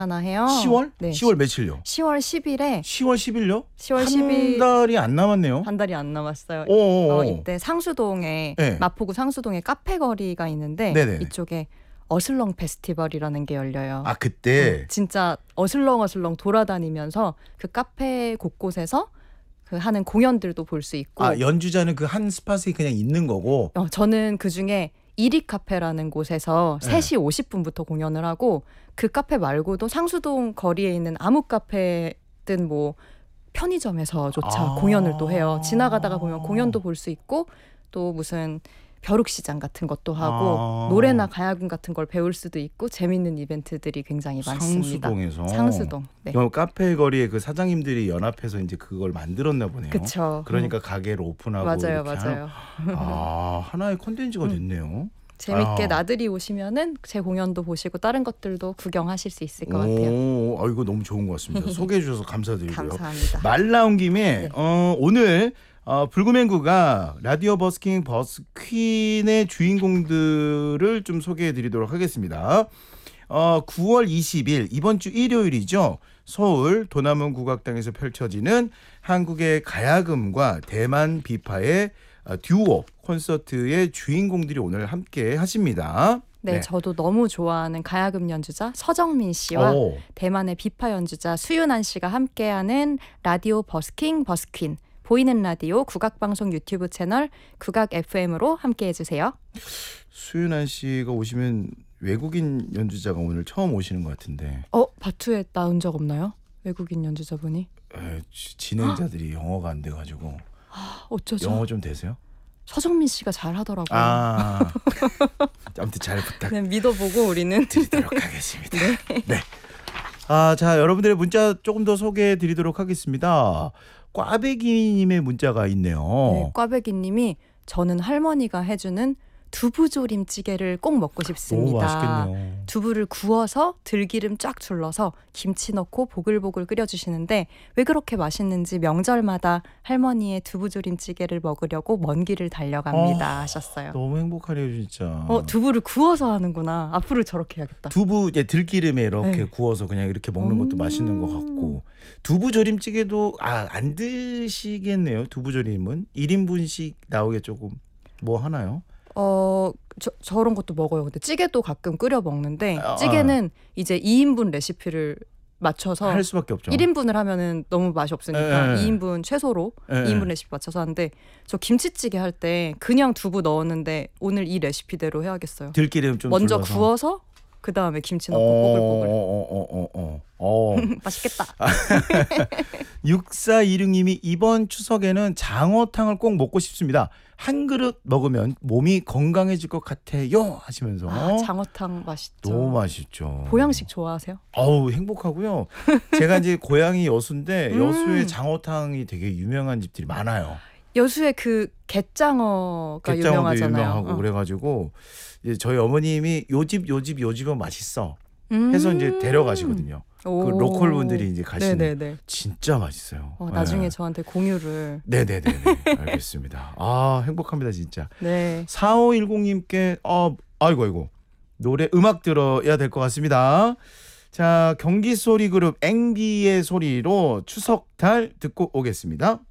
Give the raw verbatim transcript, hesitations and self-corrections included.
하나 해요. 시월? 네. 시월 며칠요? 시월 십일에 시월 십일요? 시월 한 십일 달이 안 남았네요. 한 달이 안 남았어요. 오, 어, 이때 상수동에 네. 마포구 상수동에 카페 거리가 있는데 네네네. 이쪽에 어슬렁 페스티벌이라는 게 열려요. 아 그때 어, 진짜 어슬렁어슬렁 돌아다니면서 그 카페 곳곳에서 그 하는 공연들도 볼 수 있고. 아 연주자는 그 한 스팟에 그냥 있는 거고. 어, 저는 그 중에 이리 카페라는 곳에서 네. 세 시 오십 분부터 공연을 하고 그 카페 말고도 상수동 거리에 있는 아무 카페든 뭐 편의점에서조차 아. 공연을 또 해요. 지나가다가 보면 공연도 볼 수 있고 또 무슨 벼룩시장 같은 것도 하고 아. 노래나 가야금 같은 걸 배울 수도 있고 재밌는 이벤트들이 굉장히 많습니다. 상수동에서. 상수동. 네. 그 카페 거리에 그 사장님들이 연합해서 이제 그걸 만들었나 보네요. 그쵸. 그러니까 가게를 오픈하고 맞아요, 이렇게 맞아요. 하는. 아 하나의 콘텐츠가 됐네요. 재밌게 아. 나들이 오시면은 제 공연도 보시고 다른 것들도 구경하실 수 있을 것 같아요. 오, 아 이거 너무 좋은 것 같습니다. 소개해 주셔서 감사드리고요. 감사합니다. 말 나온 김에 네. 어, 오늘 어, 불구맹구가 라디오 버스킹 버스퀸의 주인공들을 좀 소개해 드리도록 하겠습니다. 어, 구월 이십일 이번 주 일요일이죠. 서울 도남원 국악당에서 펼쳐지는 한국의 가야금과 대만 비파의 어, 듀오 콘서트의 주인공들이 오늘 함께 하십니다. 네, 저도 너무 좋아하는 가야금 연주자 서정민 씨와 오. 대만의 비파 연주자 수윤한 씨가 함께하는 라디오 버스킹 버스퀸 보이는 라디오 국악방송 유튜브 채널 국악 에프엠으로 함께해 주세요. 수윤한 씨가 오시면 외국인 연주자가 오늘 처음 오시는 것 같은데. 어, 바투에 나온 적 없나요? 외국인 연주자분이? 에, 지- 진행자들이 영어가 안 돼가지고. 어쩌죠? 영어 좀 되세요? 서정민 씨가 잘 하더라고요. 아, 아무튼 잘 그냥 믿어보고 우리는 부탁드리도록 하겠습니다. 네. 아, 자 여러분들의 문자 조금 더 소개해 드리도록 하겠습니다. 꽈배기님의 문자가 있네요. 네, 꽈배기님이 저는 할머니가 해주는 두부조림찌개를 꼭 먹고 싶습니다. 오, 맛있겠네요. 두부를 구워서 들기름 쫙 둘러서 김치 넣고 보글보글 끓여주시는데 왜 그렇게 맛있는지 명절마다 할머니의 두부조림찌개를 먹으려고 먼 길을 달려갑니다 어, 하셨어요. 너무 행복하네요 진짜. 어, 두부를 구워서 하는구나. 앞으로 저렇게 해야겠다. 두부 이제 들기름에 이렇게 네. 구워서 그냥 이렇게 먹는 것도 음. 맛있는 것 같고 두부 조림찌개도 아, 안 드시겠네요. 두부 조림은 일 인분씩 나오게 조금 뭐 하나요? 어, 저, 저런 것도 먹어요. 근데 찌개도 가끔 끓여 먹는데 아, 찌개는 이제 이 인분 레시피를 맞춰서 할 수밖에 없죠. 일 인분을 하면은 너무 맛이 없으니까 에, 에. 이 인분 최소로 에, 이 인분 레시피 맞춰서 하는데 저 김치찌개 할 때 그냥 두부 넣었는데 오늘 이 레시피대로 해야겠어요. 들기름 좀 먼저 둘러서. 구워서 그 다음에 김치 넣고 어, 뽀글뽀글. 어, 어, 어, 어, 어. 맛있겠다. 육사이육님이 이번 추석에는 장어탕을 꼭 먹고 싶습니다. 한 그릇 먹으면 몸이 건강해질 것 같아요 하시면서 아, 장어탕 맛있죠. 너무 맛있죠. 보양식 좋아하세요? 어우 행복하고요. 제가 이제 고향이 여수인데 음. 여수에 장어탕이 되게 유명한 집들이 많아요. 여수에 그 갯장어가 갯장어도 유명하잖아요. 유명하고 어. 그래가지고 이제 저희 어머님이 요 집 요 집 요 집은 맛있어 음. 해서 이제 데려가시거든요. 그 오. 로컬 분들이 이제 가시는 네네네. 진짜 맛있어요. 어, 나중에 네. 저한테 공유를. 네네네 알겠습니다. 아 행복합니다 진짜. 네. 사오일공님께 어 아이고 아이고 노래 음악 들어야 될 것 같습니다. 자 경기 소리 그룹 앵비의 소리로 추석달 듣고 오겠습니다.